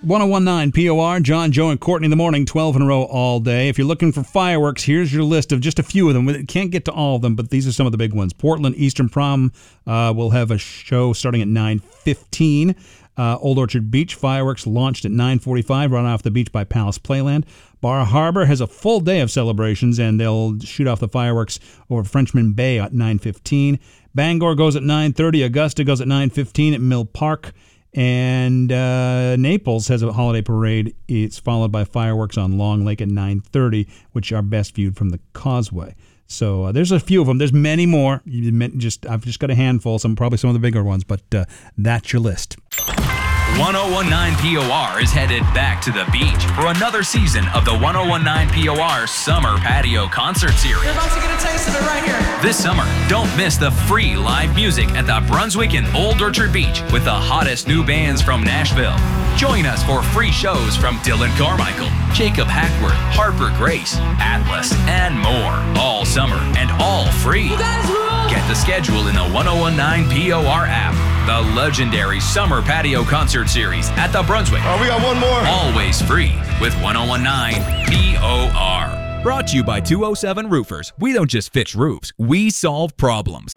1019 POR, John, Joe, and Courtney in the morning, 12 in a row all day. If you're looking for fireworks, here's your list of just a few of them. We can't get to all of them, but these are some of the big ones. Portland Eastern Prom will have a show starting at 9:15. Old Orchard Beach fireworks launched at 9:45, run off the beach by Palace Playland. Bar Harbor has a full day of celebrations, and they'll shoot off the fireworks over Frenchman Bay at 9:15. Bangor goes at 9:30. Augusta goes at 9:15 at Mill Park. And Naples has a holiday parade. It's followed by fireworks on Long Lake at 9:30, which are best viewed from the causeway. So there's a few of them. There's many more. I've just got a handful, probably some of the bigger ones, but that's your list. 1019 POR is headed back to the beach for another season of the 1019 POR Summer Patio Concert Series. You're about to get a taste of it right here. This summer, don't miss the free live music at the Brunswick and Old Orchard Beach with the hottest new bands from Nashville. Join us for free shows from Dylan Carmichael, Jacob Hackworth, Harper Grace, Atlas, and more. All summer and all free. You guys rule! Get the schedule in the 1019 POR app. The legendary Summer Patio Concert Series at the Brunswick. We got one more. Always free with 1019 POR. Brought to you by 207 Roofers. We don't just fix roofs, we solve problems.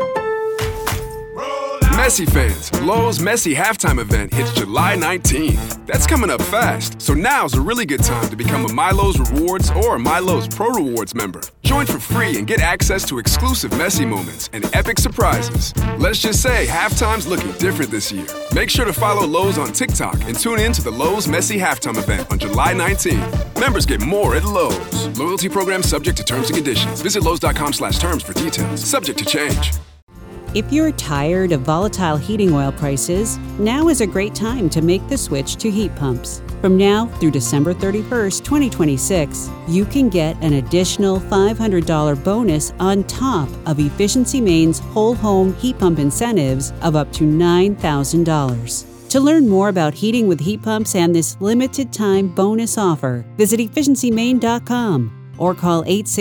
Messi fans, Lowe's Messi halftime event hits July 19th. That's coming up fast, so now's a really good time to become a MyLowe's Rewards or a MyLowe's Pro Rewards member. Join for free and get access to exclusive Messi moments and epic surprises. Let's just say halftime's looking different this year. Make sure to follow Lowe's on TikTok and tune in to the Lowe's Messi halftime event on July 19th. Members get more at Lowe's. Loyalty program subject to terms and conditions. Visit Lowe's.com/terms for details. Subject to change. If you're tired of volatile heating oil prices, now is a great time to make the switch to heat pumps. From now through December 31st, 2026, you can get an additional $500 bonus on top of Efficiency Maine's whole home heat pump incentives of up to $9,000. To learn more about heating with heat pumps and this limited time bonus offer, visit efficiencymaine.com or call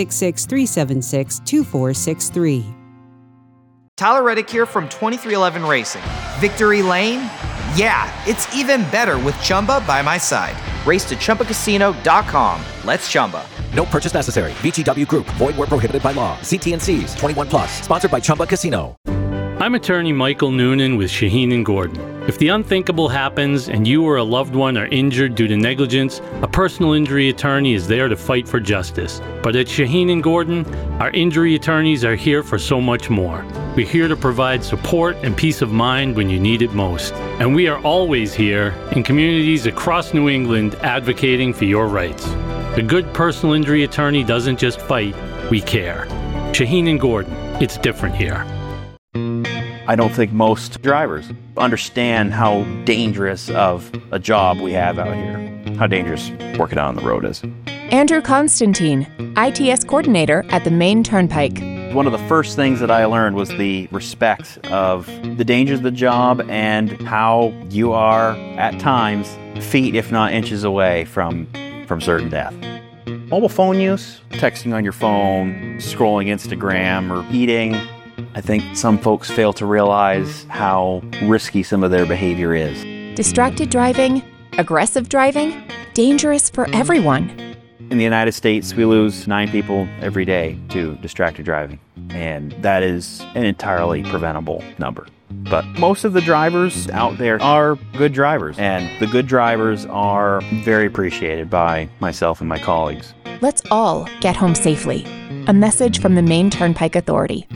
866-376-2463. Tyler Reddick here from 2311 Racing. Victory Lane? Yeah, it's even better with Chumba by my side. Race to ChumbaCasino.com. Let's Chumba. No purchase necessary. VGW Group. Void where prohibited by law. See T&Cs. 21 plus. Sponsored by Chumba Casino. I'm attorney Michael Noonan with Shaheen & Gordon. If the unthinkable happens and you or a loved one are injured due to negligence, a personal injury attorney is there to fight for justice. But at Shaheen & Gordon, our injury attorneys are here for so much more. We're here to provide support and peace of mind when you need it most. And we are always here in communities across New England advocating for your rights. A good personal injury attorney doesn't just fight, we care. Shaheen & Gordon, it's different here. I don't think most drivers understand how dangerous of a job we have out here, how dangerous working out on the road is. Andrew Constantine, ITS coordinator at the Maine Turnpike. One of the first things that I learned was the respect of the dangers of the job and how you are, at times, feet if not inches away from certain death. Mobile phone use, texting on your phone, scrolling Instagram, or eating. I think some folks fail to realize how risky some of their behavior is. Distracted driving, aggressive driving, dangerous for everyone. In the United States, we lose 9 people every day to distracted driving, and that is an entirely preventable number. But most of the drivers out there are good drivers, and the good drivers are very appreciated by myself and my colleagues. Let's all get home safely. A message from the Maine Turnpike Authority.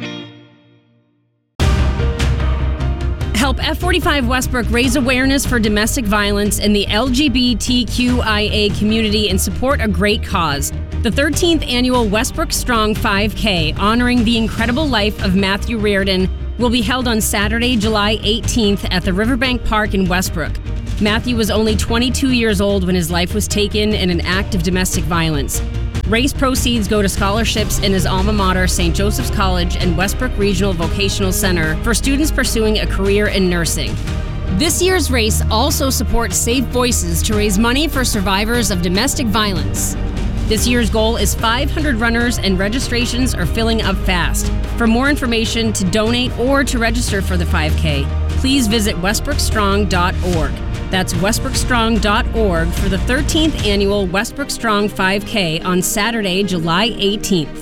Help F45 Westbrook raise awareness for domestic violence in the LGBTQIA community and support a great cause. The 13th annual Westbrook Strong 5K, honoring the incredible life of Matthew Reardon, will be held on Saturday, July 18th at the Riverbank Park in Westbrook. Matthew was only 22 years old when his life was taken in an act of domestic violence. Race proceeds go to scholarships in his alma mater, St. Joseph's College and Westbrook Regional Vocational Center for students pursuing a career in nursing. This year's race also supports Safe Voices to raise money for survivors of domestic violence. This year's goal is 500 runners and registrations are filling up fast. For more information, to donate or to register for the 5K, please visit westbrookstrong.org. That's westbrookstrong.org for the 13th annual Westbrook Strong 5K on Saturday, July 18th.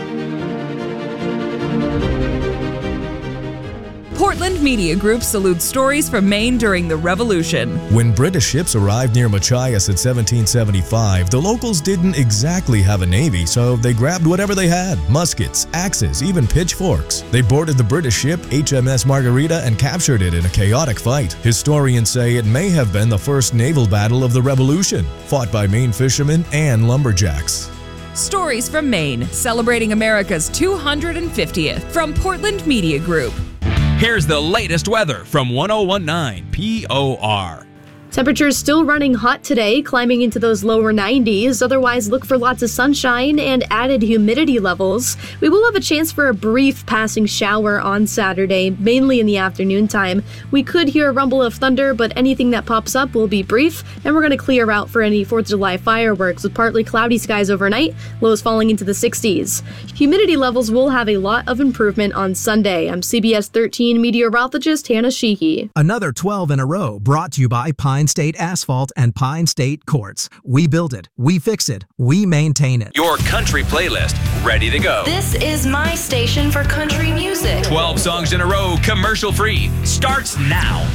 Portland Media Group salutes stories from Maine during the Revolution. When British ships arrived near Machias in 1775, the locals didn't exactly have a navy, so they grabbed whatever they had: muskets, axes, even pitchforks. They boarded the British ship HMS Margarita and captured it in a chaotic fight. Historians say it may have been the first naval battle of the Revolution, fought by Maine fishermen and lumberjacks. Stories from Maine, celebrating America's 250th from Portland Media Group. Here's the latest weather from 1019 POR. Temperatures still running hot today, climbing into those lower 90s. Otherwise, look for lots of sunshine and added humidity levels. We will have a chance for a brief passing shower on Saturday, mainly in the afternoon time. We could hear a rumble of thunder, but anything that pops up will be brief, and we're going to clear out for any 4th of July fireworks with partly cloudy skies overnight, lows falling into the 60s. Humidity levels will have a lot of improvement on Sunday. I'm CBS 13 meteorologist Hannah Sheehy. Another 12 in a row brought to you by Pine State Asphalt and Pine State Quartz. We build it, we fix it, we maintain it. Your country playlist, ready to go. This is my station for country music. 12 songs in a row, commercial free, starts now.